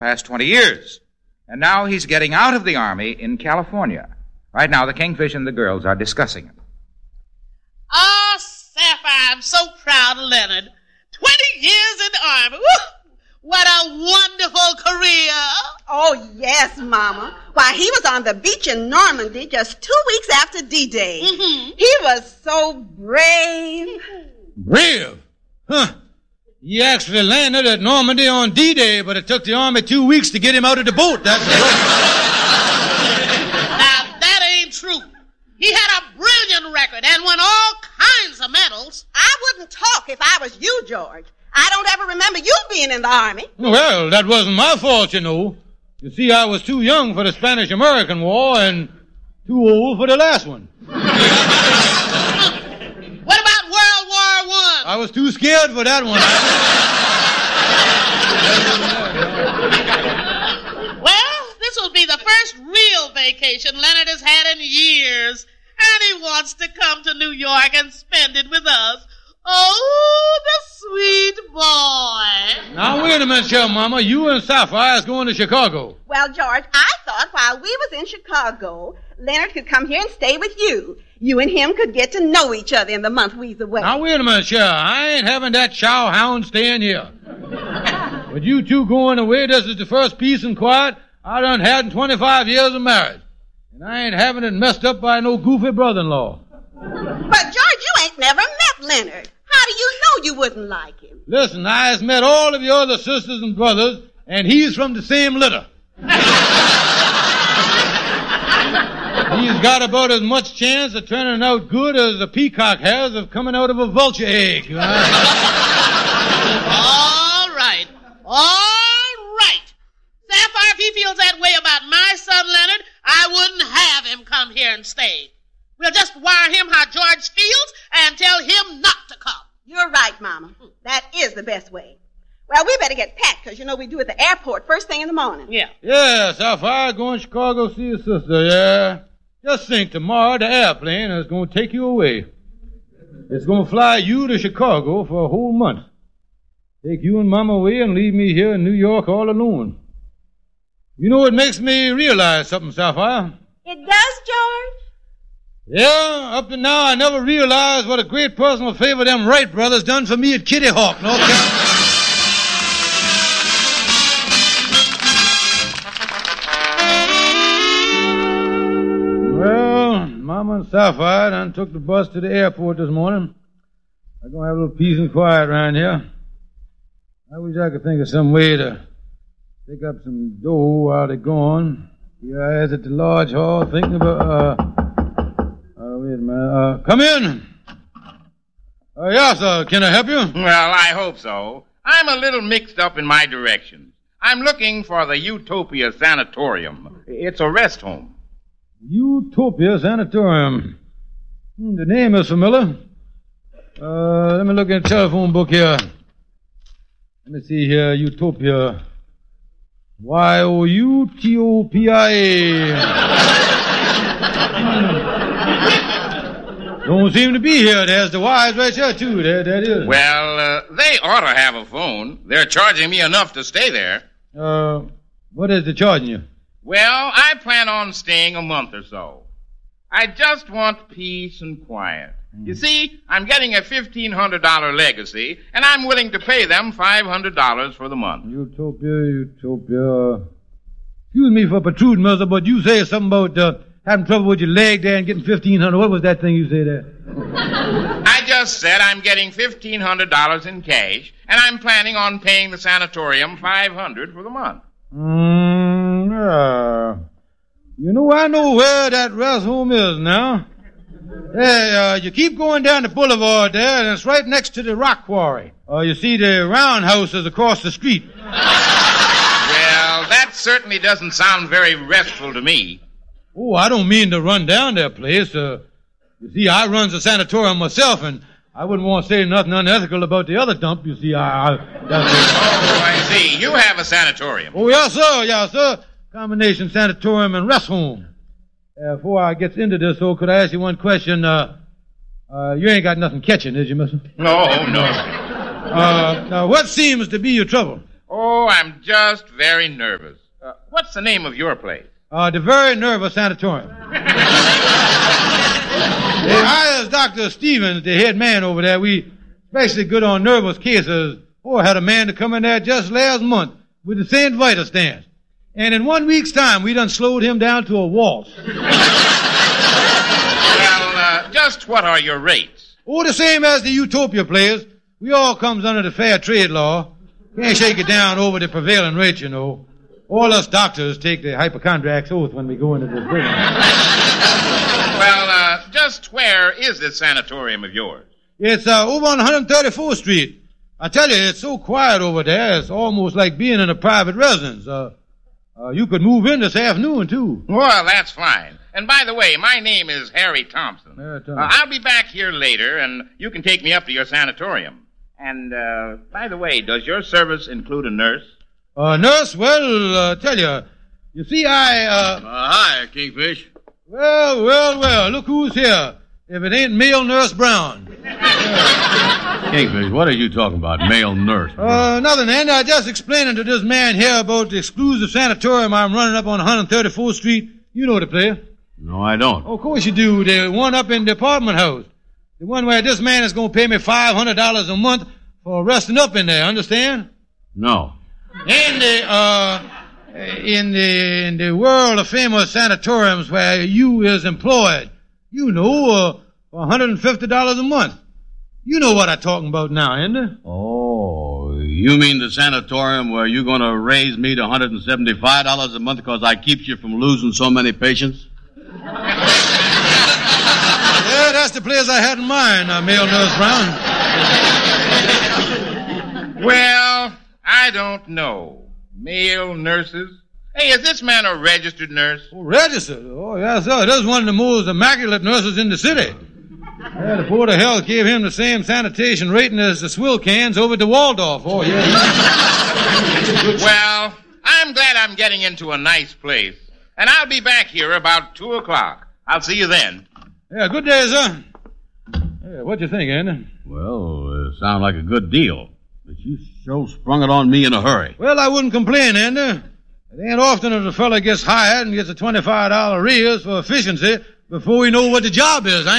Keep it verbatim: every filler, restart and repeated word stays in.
past twenty years. And now he's getting out of the Army in California. Right now, the Kingfish and the girls are discussing it. Oh, Sapphire, I'm so proud of Leonard. Twenty years in the Army. Woo! What a wonderful career. Oh, yes, Mama. Why, he was on the beach in Normandy just two weeks after D-Day. Mm-hmm. He was so brave. Brave? Huh. He actually landed at Normandy on D-Day, but it took the Army two weeks to get him out of the boat. That's right. Now, that ain't true. He had a brilliant record and won all kinds of medals. I wouldn't talk if I was you, George. I don't ever remember you being in the Army. Well, that wasn't my fault, you know. You see, I was too young for the Spanish-American War and too old for the last one. What about World War One? I was too scared for that one. Well, this will be the first real vacation Leonard has had in years. And he wants to come to New York and spend it with us. Oh, the sweet boy. Now, wait a minute, Shell Mama. You and Sapphire is going to Chicago. Well, George, I thought while we was in Chicago, Leonard could come here and stay with you. You and him could get to know each other in the month we's away. Now, wait a minute, Shell. I ain't having that chow hound staying here. With you two going away, this is the first peace and quiet I done had in twenty-five years of marriage. And I ain't having it messed up by no goofy brother-in-law. But, George, you ain't never met Leonard. How do you know you wouldn't like him? Listen, I has met all of your other sisters and brothers, and he's from the same litter. He's got about as much chance of turning out good as a peacock has of coming out of a vulture egg. You know? All right. All right. Sapphire, if he feels that way about my son Leonard, I wouldn't have him come here and stay. We'll just wire him how George feels and tell him not to come. You're right, Mama. That is the best way. Well, we better get packed, because you know we do at the airport first thing in the morning. Yeah. Yeah, Sapphire, going to Chicago see your sister, yeah. Just think, tomorrow the airplane is going to take you away. It's going to fly you to Chicago for a whole month. Take you and Mama away and leave me here in New York all alone. You know, it makes me realize something, Sapphire. It does, George? Yeah, up to now I never realized what a great personal favor them Wright brothers done for me at Kitty Hawk, North Carolina. Well, Mama and Sapphire done took the bus to the airport this morning. I'm going to have a little peace and quiet around here. I wish I could think of some way to pick up some dough while they're gone. Here I is at the Lodge Hall thinking about, uh... Wait a minute. Uh, come in. Uh, yes, sir. Can I help you? Well, I hope so. I'm a little mixed up in my directions. I'm looking for the Utopia Sanatorium. It's a rest home. Utopia Sanatorium. Hmm, the name is familiar. Uh, let me look in the telephone book here. Let me see here. Utopia. Y O U T O P I A. Don't seem to be here. There's the wires right there, too. There, that is. Well, uh, they ought to have a phone. They're charging me enough to stay there. Uh, what is they charging you? Well, I plan on staying a month or so. I just want peace and quiet. Mm. You see, I'm getting a fifteen hundred dollars legacy, and I'm willing to pay them five hundred dollars for the month. Utopia, Utopia. Excuse me for protruding, Mister, but you say something about... Uh, having trouble with your leg there and getting fifteen hundred dollars. What was that thing you said there? I just said I'm getting fifteen hundred dollars in cash, and I'm planning on paying the sanatorium five hundred dollars for the month. Mm, uh, you know, I know where that rest home is now. Hey, uh, you keep going down the boulevard there, and it's right next to the rock quarry. Uh, you see the roundhouse is across the street. Well, that certainly doesn't sound very restful to me. Oh, I don't mean to run down that place. Uh, you see, I runs a sanatorium myself, and I wouldn't want to say nothing unethical about the other dump. You see, I... I that's oh, I see. You have a sanatorium. Oh, yes, sir. Yes, sir. Combination sanatorium and rest home. Uh, before I get into this, though, could I ask you one question? Uh, uh, you ain't got nothing catching, is you, mister? No, no. Uh, now, what seems to be your trouble? Oh, I'm just very nervous. Uh, what's the name of your place? Uh, the Very Nervous Sanatorium. Hey, I, as Doctor Stevens, the head man over there, we especially good on nervous cases. Oh, I had a man to come in there just last month with the Saint Vitus dance. And in one week's time, we done slowed him down to a waltz. Well, uh, just what are your rates? Oh, the same as the Utopia players. We all comes under the fair trade law. Can't shake it down over the prevailing rate, you know. All us doctors take the hypochondriac's oath when we go into this business. Well, uh, just where is this sanatorium of yours? It's uh, over on one thirty-fourth Street. I tell you, it's so quiet over there, it's almost like being in a private residence. Uh, uh, you could move in this afternoon, too. Well, that's fine. And by the way, my name is Harry Thompson. Harry Thompson. Uh, I'll be back here later, and you can take me up to your sanatorium. And, uh, by the way, does your service include a nurse? Uh, nurse, well, uh, tell you, you see, I, uh... Uh, hi, Kingfish. Well, well, well, look who's here. If it ain't male Nurse Brown. Kingfish, what are you talking about, male nurse? Uh, nothing, Andy. I just explaining to this man here about the exclusive sanatorium I'm running up on one thirty-fourth Street. You know the place. No, I don't. Oh, of course you do. The one up in the apartment house. The one where this man is going to pay me five hundred dollars a month for resting up in there, understand? No. In the, uh, in the, in the world of famous sanatoriums where you is employed, you know, uh, for one hundred fifty dollars a month. You know what I'm talking about now, ain't it? Oh, you mean the sanatorium where you're going to raise me to one hundred seventy-five dollars a month because I keeps you from losing so many patients? Yeah, that's the place I had in mind, uh, male Nurse Brown. Well, I don't know. Male nurses? Hey, is this man a registered nurse? Oh, registered? Oh, yes, sir. This is one of the most immaculate nurses in the city. Yeah, the Board of Health gave him the same sanitation rating as the swill cans over at the Waldorf. Oh, yeah. Well, I'm glad I'm getting into a nice place. And I'll be back here about two o'clock. I'll see you then. Yeah, good day, sir. Yeah, what do you think, Andy? Well, it sounds like a good deal. But you sure sprung it on me in a hurry. Well, I wouldn't complain, Andy. It ain't often that a fella gets hired and gets a twenty-five dollar raise for efficiency before we know what the job is. I